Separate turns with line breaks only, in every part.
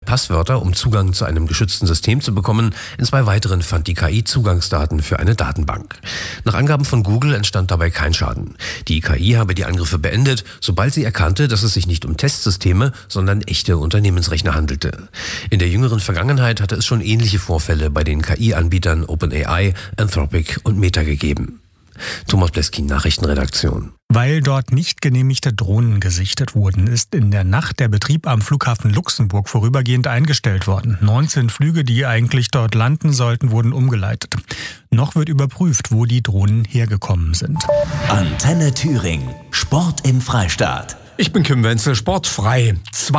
Passwörter, um Zugang zu einem geschützten System zu bekommen. In 2 weiteren fand die KI Zugangsdaten für eine Datenbank. Nach Angaben von Google entstand dabei kein Schaden. Die KI habe die Angriffe beendet, sobald sie erkannte, dass es sich nicht um Testsysteme, sondern echte Unternehmensrechner handelte. In der jüngeren Vergangenheit hatte es schon ähnliche Vorfälle bei den KI-Anbietern OpenAI, Anthropic und Meta gegeben. Thomas Bleskin, Nachrichtenredaktion.
Weil dort nicht genehmigte Drohnen gesichtet wurden, ist in der Nacht der Betrieb am Flughafen Luxemburg vorübergehend eingestellt worden. 19 Flüge, die eigentlich dort landen sollten, wurden umgeleitet. Noch wird überprüft, wo die Drohnen hergekommen sind.
Antenne Thüringen. Sport im Freistaat.
Ich bin Kim Wenzel, sportfrei.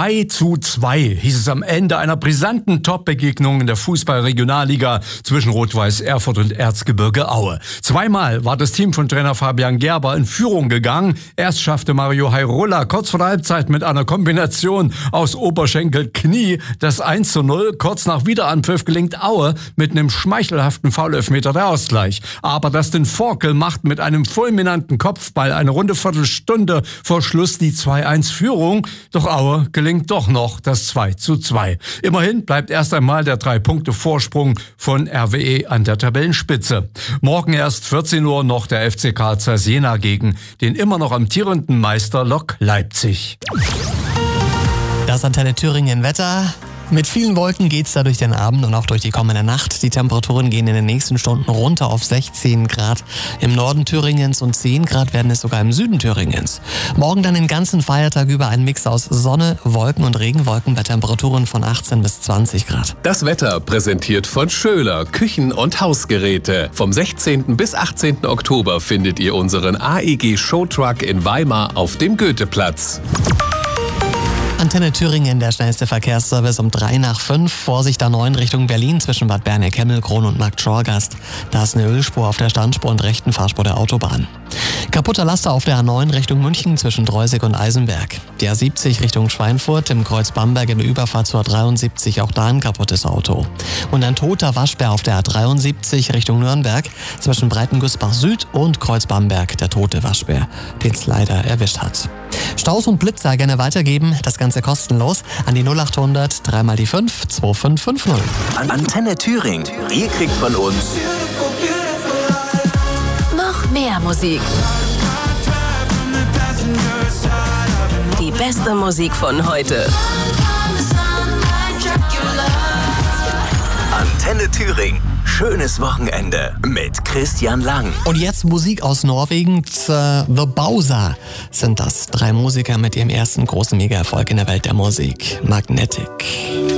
2:2 hieß es am Ende einer brisanten Top-Begegnung in der Fußball-Regionalliga zwischen Rot-Weiß Erfurt und Erzgebirge Aue. 2-mal war das Team von Trainer Fabian Gerber in Führung gegangen. Erst schaffte Mario Hairola kurz vor der Halbzeit mit einer Kombination aus Oberschenkel-Knie das 1:0. Kurz nach Wiederanpfiff gelingt Aue mit einem schmeichelhaften Foul-Elfmeter der Ausgleich. Aber Dustin Forkel macht mit einem fulminanten Kopfball eine runde Viertelstunde vor Schluss die 2:1-Führung, doch Aue gelingt doch noch das 2:2. Immerhin bleibt erst einmal der 3-Punkte-Vorsprung von RWE an der Tabellenspitze. Morgen erst 14 Uhr noch der FC Karl Zeiss Jena gegen den immer noch amtierenden Meister Lok Leipzig.
Das Antenne Thüringen Wetter. Mit vielen Wolken geht's da durch den Abend und auch durch die kommende Nacht. Die Temperaturen gehen in den nächsten Stunden runter auf 16 Grad im Norden Thüringens und 10 Grad werden es sogar im Süden Thüringens. Morgen dann den ganzen Feiertag über ein Mix aus Sonne, Wolken und Regenwolken bei Temperaturen von 18 bis 20 Grad.
Das Wetter präsentiert von Schöler Küchen- und Hausgeräte. Vom 16. bis 18. Oktober findet ihr unseren AEG Showtruck in Weimar auf dem Goetheplatz.
Antenne Thüringen, der schnellste Verkehrsservice um 5:03. Vorsicht A9 Richtung Berlin zwischen Bad Berneck-Hemmelkron und Markt Schorgast. Da ist eine Ölspur auf der Standspur und rechten Fahrspur der Autobahn. Kaputter Laster auf der A9 Richtung München zwischen Dreusig und Eisenberg. Die A70 Richtung Schweinfurt im Kreuz Bamberg in der Überfahrt zur A73, auch da ein kaputtes Auto. Und ein toter Waschbär auf der A73 Richtung Nürnberg zwischen Breitengüßbach Süd und Kreuz Bamberg, der tote Waschbär, den es leider erwischt hat. Staus und Blitzer gerne weitergeben, das Ganze kostenlos an die 0800 3 die 5 2550.
Antenne Thüringen. Ihr kriegt von uns
noch mehr Musik. Die beste Musik von heute.
Antenne Thüringen. Schönes Wochenende mit Christian Lang.
Und jetzt Musik aus Norwegen. The Bowser sind das. 3 Musiker mit ihrem ersten großen Mega-Erfolg in der Welt der Musik. Magnetic.